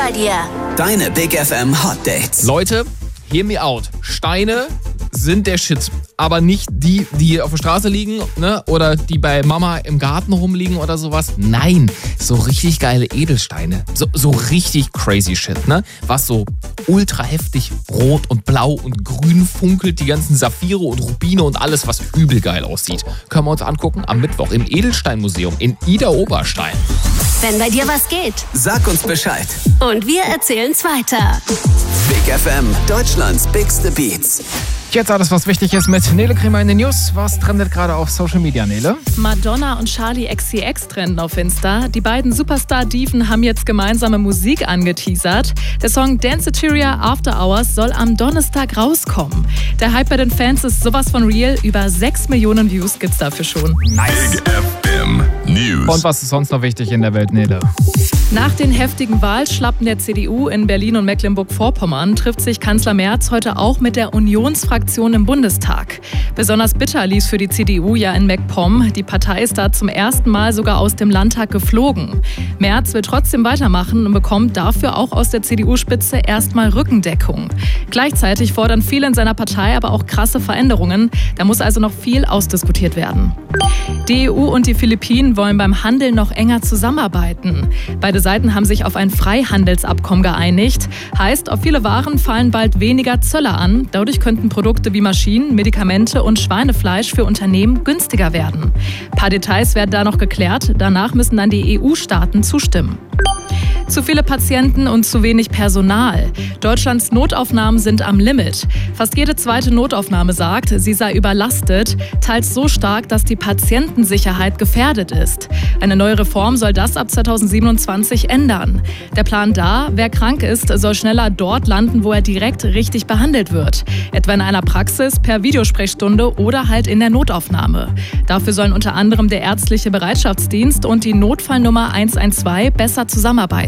bei dir. Deine Big FM Hot Dates. Leute, hear me out. Steine sind der Shit. Aber nicht die auf der Straße liegen, ne? Oder die bei Mama im Garten rumliegen oder sowas. Nein, so richtig geile Edelsteine. So richtig crazy Shit, ne? Was so ultra heftig rot und blau und grün funkelt. Die ganzen Saphire und Rubine und alles, was übel geil aussieht. Können wir uns angucken am Mittwoch im Edelsteinmuseum in Idar-Oberstein. Wenn bei dir was geht, Sag uns Bescheid. und wir erzählen's weiter. Big FM, Deutschlands bigste Beats. Jetzt alles, was wichtig ist mit Nele Kremer in den News. Was trendet gerade auf Social Media, Nele? Madonna und Charli XCX trenden auf Insta. Die beiden Superstar-Diven haben jetzt gemeinsame Musik angeteasert. Der Song Danceteria After Hours soll am Donnerstag rauskommen. Der Hype bei den Fans ist sowas von real. Über 6 Millionen Views gibt's dafür schon. Nice. Big FM News. Und was ist sonst noch wichtig in der Welt, Nele? Nach den heftigen Wahlschlappen der CDU in Berlin und Mecklenburg-Vorpommern trifft sich Kanzler Merz heute auch mit der Unionsfraktion im Bundestag. Besonders bitter lief's für die CDU ja in MacPom. Die Partei ist da zum ersten Mal sogar aus dem Landtag geflogen. Merz will trotzdem weitermachen und bekommt dafür auch aus der CDU-Spitze erstmal Rückendeckung. Gleichzeitig fordern viele in seiner Partei aber auch krasse Veränderungen. Da muss also noch viel ausdiskutiert werden. Die EU und die Philippinen wollen beim Handel noch enger zusammenarbeiten. Beide Seiten haben sich auf ein Freihandelsabkommen geeinigt. Heißt, auf viele Waren fallen bald weniger Zölle an. Dadurch könnten Produkte wie Maschinen, Medikamente und Schweinefleisch für Unternehmen günstiger werden. Ein paar Details werden da noch geklärt. Danach müssen dann die EU-Staaten zustimmen. Zu viele Patienten und zu wenig Personal. Deutschlands Notaufnahmen sind am Limit. Fast jede zweite Notaufnahme sagt, sie sei überlastet, teils so stark, dass die Patientensicherheit gefährdet ist. Eine neue Reform soll das ab 2027 ändern. Der Plan da, wer krank ist, soll schneller dort landen, wo er direkt richtig behandelt wird. Etwa in einer Praxis, per Videosprechstunde oder halt in der Notaufnahme. Dafür sollen unter anderem der ärztliche Bereitschaftsdienst und die Notfallnummer 112 besser zusammenarbeiten.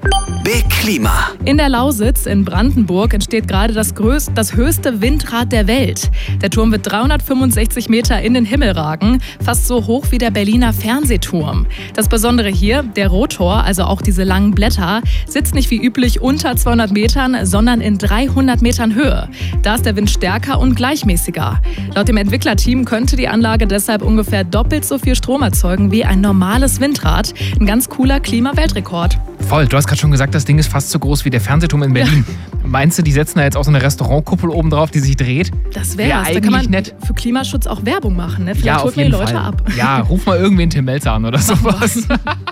Big Klima. In der Lausitz in Brandenburg entsteht gerade das höchste Windrad der Welt. Der Turm wird 365 Meter in den Himmel ragen, fast so hoch wie der Berliner Fernsehturm. Das Besondere hier, der Rotor, also auch diese langen Blätter, sitzt nicht wie üblich unter 200 Metern, sondern in 300 Metern Höhe. Da ist der Wind stärker und gleichmäßiger. Laut dem Entwicklerteam könnte die Anlage deshalb ungefähr doppelt so viel Strom erzeugen wie ein normales Windrad. Ein ganz cooler Klimaweltrekord. Voll, du hast gerade schon gesagt, das Ding ist fast so groß wie der Fernsehturm in Berlin. Ja. Meinst du, die setzen da jetzt auch so eine Restaurantkuppel oben drauf, die sich dreht? Das wäre eigentlich da kann man nett. Für Klimaschutz auch Werbung machen, ne? Vielleicht Ja, holt auf man die jeden Leute Fall. ab. Ja, ruf mal irgendwen Tim Melzer an oder sowas.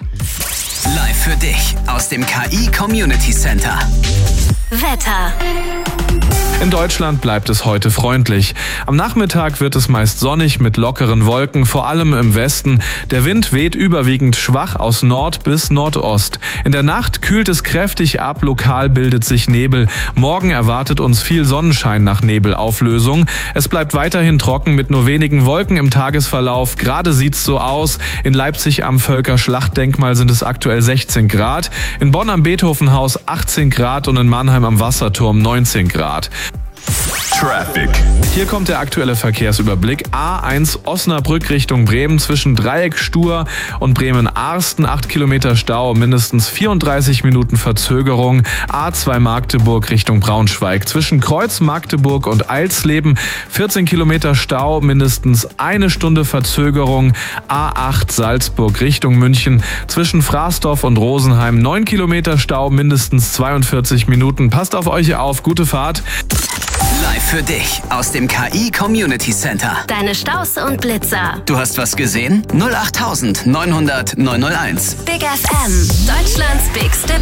Live für dich aus dem KI Community Center. Wetter. In Deutschland bleibt es heute freundlich. Am Nachmittag wird es meist sonnig mit lockeren Wolken, vor allem im Westen. Der Wind weht überwiegend schwach aus Nord bis Nordost. In der Nacht kühlt es kräftig ab, lokal bildet sich Nebel. Morgen erwartet uns viel Sonnenschein nach Nebelauflösung. Es bleibt weiterhin trocken mit nur wenigen Wolken im Tagesverlauf. Gerade sieht's so aus. In Leipzig am Völkerschlachtdenkmal sind es aktuell 16 Grad. In Bonn am Beethovenhaus 18 Grad und in Mannheim am Wasserturm 19 Grad. Traffic. Hier kommt der aktuelle Verkehrsüberblick. A1 Osnabrück Richtung Bremen zwischen Dreieck Stur und Bremen-Arsten 8 Kilometer Stau, mindestens 34 Minuten Verzögerung. A2 Magdeburg Richtung Braunschweig zwischen Kreuz Magdeburg und Eilsleben 14 Kilometer Stau, mindestens 1 Stunde Verzögerung. A8 Salzburg Richtung München zwischen Fraßdorf und Rosenheim 9 Kilometer Stau, mindestens 42 Minuten. Passt auf euch auf, gute Fahrt. Live für dich aus dem KI Community Center. Deine Staus und Blitzer. Du hast was gesehen? 08900 901. Big FM, Deutschlands bigste